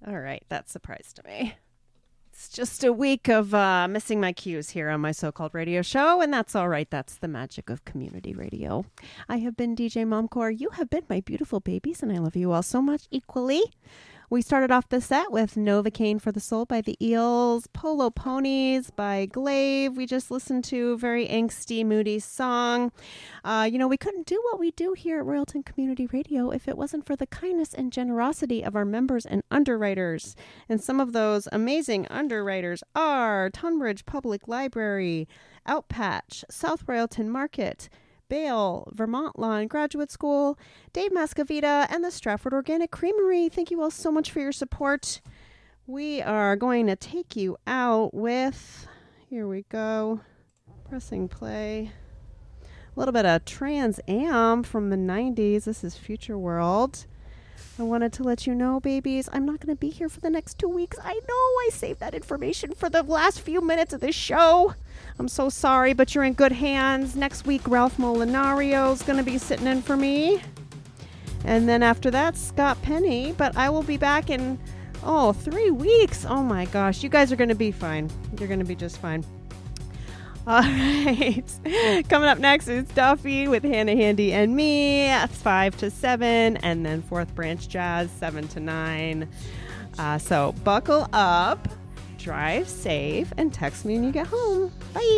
All right, that surprised me. It's just a week of missing my cues here on my so-called radio show, and that's all right. That's the magic of community radio. I have been DJ Momcore. You have been my beautiful babies, and I love you all so much equally. We started off the set with Novocaine for the Soul by the Eels, Polo Ponies by Glaive. We just listened to a very angsty, moody song. We couldn't do what we do here at Royalton Community Radio if it wasn't for the kindness and generosity of our members and underwriters. And some of those amazing underwriters are Tunbridge Public Library, Outpatch, South Royalton Market, Bale, Vermont Lawn Graduate School, Dave Mascavita, and the Stratford Organic Creamery. Thank you all so much for your support. We are going to take you out with, here we go, pressing play, a little bit of Trans Am from the 90s. This is Future World. I wanted to let you know, babies, I'm not going to be here for the next 2 weeks. I know I saved that information for the last few minutes of this show. I'm so sorry, but you're in good hands. Next week, Ralph Molinario is going to be sitting in for me. And then after that, Scott Penny. But I will be back in, 3 weeks. Oh, my gosh. You guys are going to be fine. You're going to be just fine. All right. Coming up next is Duffy with Hannah Handy and me. That's 5 to 7. And then Fourth Branch Jazz, 7 to 9. So buckle up, drive safe, and text me when you get home. Bye.